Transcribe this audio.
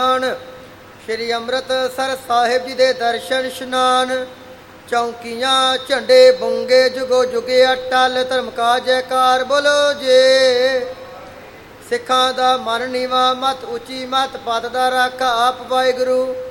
ਸ਼੍ਰੀ ਅੰਮ੍ਰਿਤਸਰ ਸਾਹਿਬ ਜੀ ਦੇ ਦਰਸ਼ਨ ਇਸ਼ਨਾਨ। ਚੌਂਕੀਆਂ ਝੰਡੇ ਬੁੰਗੇ ਜੁਗੋ ਜੁਗੇ ਅਟਲ, ਧਰਮ ਕਾ ਜੈਕਾਰ ਬੋਲੋ ਜੇ। ਸਿੱਖਾਂ ਦਾ ਮਨ ਨੀਵਾ, ਮਤ ਉੱਚੀ, ਮਤ ਪਤ ਦਾ ਰਾਖਾ ਆਪ ਵਾਹਿਗੁਰੂ।